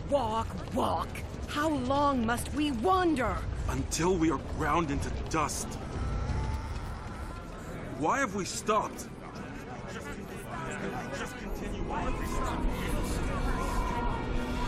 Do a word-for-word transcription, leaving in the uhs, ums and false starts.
walk, walk. How long must we wander? Until we are ground into dust. Why have we stopped?